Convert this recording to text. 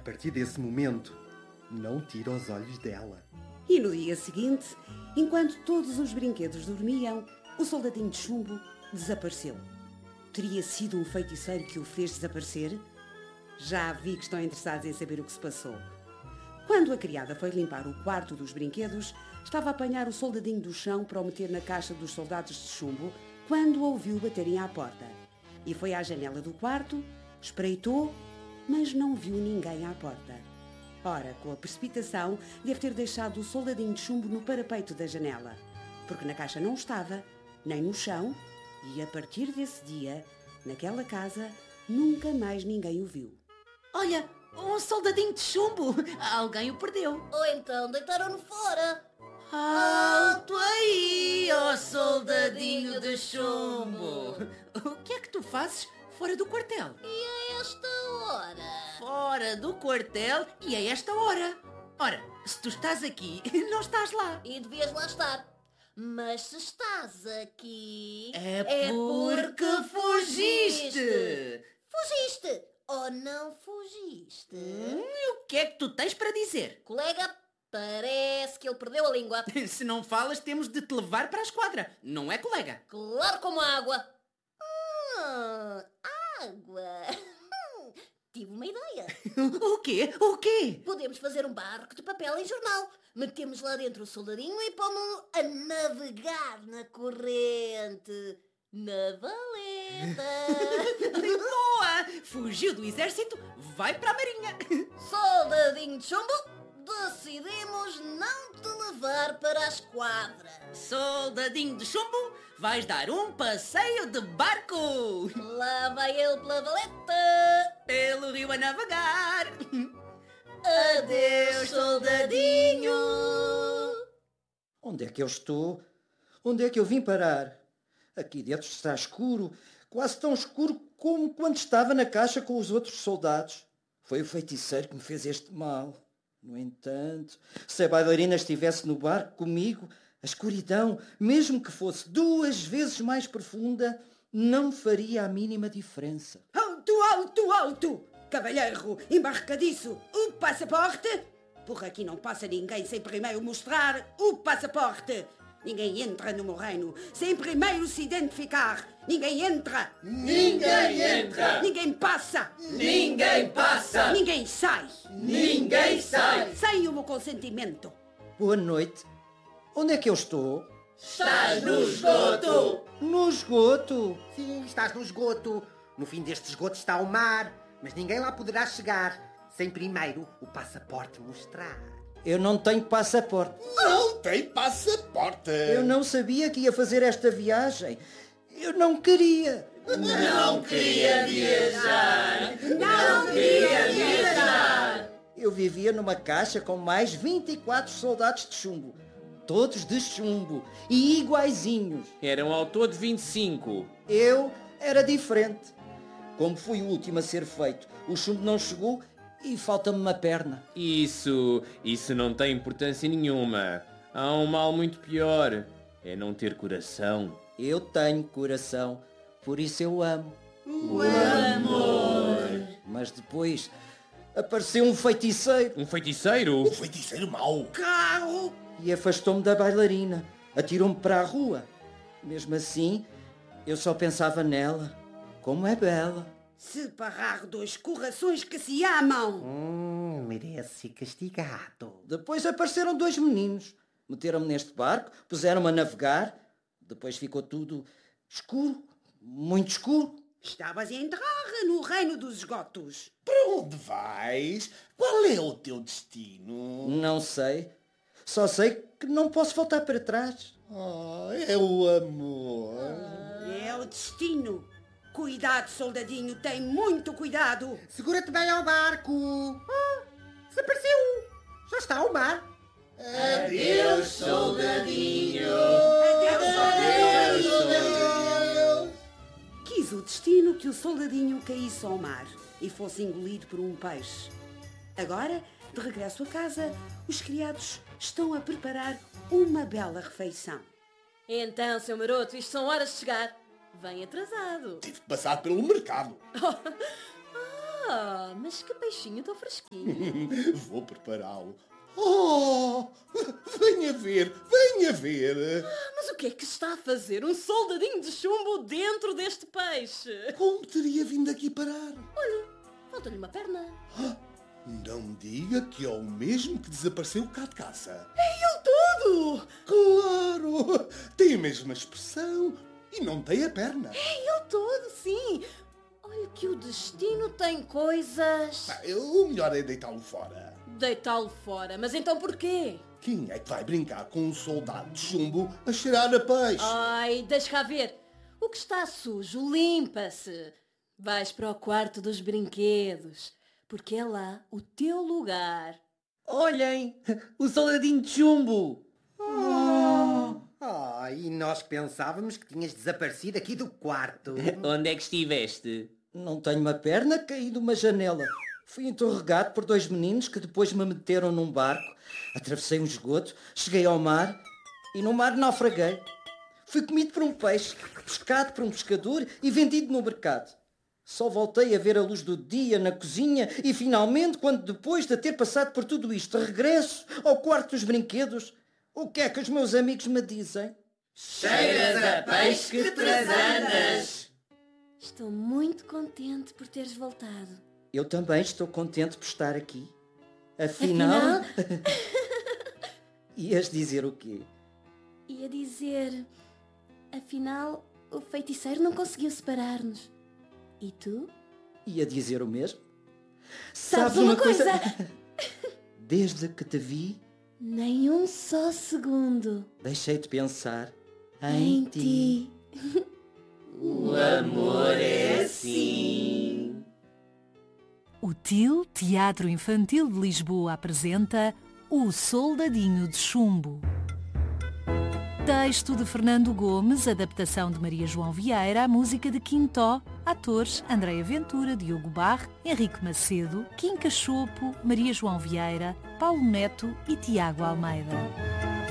partir desse momento, não tira os olhos dela. E no dia seguinte, enquanto todos os brinquedos dormiam, o soldadinho de chumbo desapareceu. Teria sido um feiticeiro que o fez desaparecer? Já vi que estão interessados em saber o que se passou. Quando a criada foi limpar o quarto dos brinquedos, estava a apanhar o soldadinho do chão para o meter na caixa dos soldados de chumbo, quando ouviu baterem à porta. E foi à janela do quarto, espreitou, mas não viu ninguém à porta. Ora, com a precipitação, deve ter deixado o soldadinho de chumbo no parapeito da janela, porque na caixa não estava, nem no chão, e a partir desse dia, naquela casa, nunca mais ninguém o viu. Olha, um soldadinho de chumbo. Alguém o perdeu. Ou então deitaram-no fora. Alto aí, ó soldadinho de chumbo. O que é que tu fazes fora do quartel? E a esta hora? Fora do quartel e a esta hora. Ora, se tu estás aqui, não estás lá. E devias lá estar. Mas se estás aqui... É porque fugiste. Fugiste ou não fugiste? E o que é que tu tens para dizer? Colega, parece que ele perdeu a língua. Se não falas, temos de te levar para a esquadra. Não é, colega? Claro como a água. Água. Tive uma ideia. O quê? O quê? Podemos fazer um barco de papel em jornal. Metemos lá dentro o soldadinho e pomos-no a navegar na corrente. Na valeta. Boa! Fugiu do exército, vai para a marinha. Soldadinho de chumbo, decidimos não te levar para a esquadra. Soldadinho de chumbo, vais dar um passeio de barco. Lá vai ele pela valeta. Pelo rio a navegar. Adeus, soldadinho. Onde é que eu estou? Onde é que eu vim parar? Aqui dentro está escuro, quase tão escuro como quando estava na caixa com os outros soldados. Foi o feiticeiro que me fez este mal. No entanto, se a bailarina estivesse no barco comigo, a escuridão, mesmo que fosse 2 vezes mais profunda, não faria a mínima diferença. Alto, alto, alto! Cavalheiro, embarcadiço, o passaporte? Por aqui não passa ninguém sem primeiro mostrar o passaporte. Ninguém entra no meu reino sem primeiro se identificar. Ninguém entra. Ninguém entra. Ninguém passa. Ninguém passa. Ninguém sai. Ninguém sai. Sem o meu consentimento. Boa noite. Onde é que eu estou? Estás no esgoto. No esgoto. Sim, estás no esgoto. No fim deste esgoto está o mar, mas ninguém lá poderá chegar sem primeiro o passaporte mostrar. Eu não tenho passaporte. Não tem passaporte. Eu não sabia que ia fazer esta viagem. Eu não queria. Não queria viajar. Não queria viajar. Eu vivia numa caixa com mais 24 soldados de chumbo. Todos de chumbo e iguaizinhos. Eram ao todo 25. Eu era diferente. Como fui o último a ser feito, o chumbo não chegou e falta-me uma perna. Isso não tem importância nenhuma. Há um mal muito pior. É não ter coração. Eu tenho coração, por isso eu amo. O amor. Mas depois apareceu um feiticeiro. Um feiticeiro? Um feiticeiro mau. Carro! E afastou-me da bailarina. Atirou-me para a rua. Mesmo assim, eu só pensava nela. Como é bela. Separar 2 corações que se amam. Merece castigado. Depois apareceram 2 meninos. Meteram-me neste barco, puseram-me a navegar. Depois ficou tudo escuro, muito escuro. Estavas a entrar no reino dos esgotos. Para onde vais? Qual é o teu destino? Não sei. Só sei que não posso voltar para trás. É o amor. É o destino. Cuidado, soldadinho, tem muito cuidado. Segura-te bem ao barco. Desapareceu. Já está ao mar. Adeus, soldadinho. Adeus, soldadinho. Quis o destino que o soldadinho caísse ao mar e fosse engolido por um peixe. Agora, de regresso a casa, os criados estão a preparar uma bela refeição. Então, seu maroto, isto são horas de chegar. Vem atrasado. Tive de passar pelo mercado. Ah, mas que peixinho tão fresquinho. Vou prepará-lo. Oh! Venha ver, venha ver. Mas o que é que está a fazer um soldadinho de chumbo dentro deste peixe? Como teria vindo aqui parar? Falta-lhe uma perna. Não me diga que é o mesmo que desapareceu cá de casa. Tudo! Claro! Tem a mesma expressão e não tem a perna. Ele todo, sim. Olha que o destino tem coisas. O melhor é deitá-lo fora. Deitá-lo fora. Mas então porquê? Quem é que vai brincar com um soldado de chumbo a cheirar a peixe? Ai, deixa cá ver. O que está sujo, limpa-se. Vais para o quarto dos brinquedos, porque é lá o teu lugar. Olhem, o soldadinho de chumbo. E nós pensávamos que tinhas desaparecido aqui do quarto. Onde é que estiveste? Não tenho uma perna, caí de uma janela. Fui interrogado por 2 meninos que depois me meteram num barco. Atravessei um esgoto, cheguei ao mar e no mar naufraguei. Fui comido por um peixe, pescado por um pescador e vendido no mercado. Só voltei a ver a luz do dia na cozinha e finalmente, quando depois de ter passado por tudo isto, regresso ao quarto dos brinquedos, o que é que os meus amigos me dizem? Cheiras a peixe que trasanas. Estou muito contente por teres voltado. Eu também estou contente por estar aqui. Afinal... Ias dizer o quê? Ia dizer... Afinal, o feiticeiro não conseguiu separar-nos. E tu? Ia dizer o mesmo? Sabes uma coisa? Desde que te vi, Nem um só segundo deixei de pensar em ti. O amor é assim. O TIL, Teatro Infantil de Lisboa, apresenta O Soldadinho de Chumbo. Texto de Fernando Gomes, adaptação de Maria João Vieira, a música de Quintó, atores Andréa Ventura, Diogo Barre, Henrique Macedo, Kim Cachopo, Maria João Vieira, Paulo Neto e Tiago Almeida.